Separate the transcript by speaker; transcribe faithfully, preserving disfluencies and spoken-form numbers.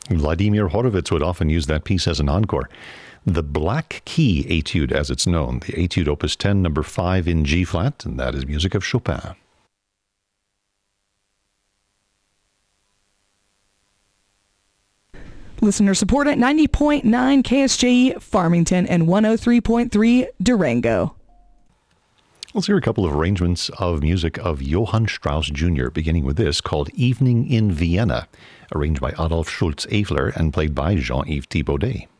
Speaker 1: Vladimir Horowitz would often use that piece as an encore. The Black Key Etude, as it's known, the Etude Opus ten, number five in G-flat, and that is music of Chopin.
Speaker 2: Listener support at ninety point nine K S J E Farmington and one oh three point three Durango.
Speaker 1: Let's hear a couple of arrangements of music of Johann Strauss Junior, beginning with this called Evening in Vienna, arranged by Adolf Schultz-Eifler and played by Jean-Yves Thibaudet.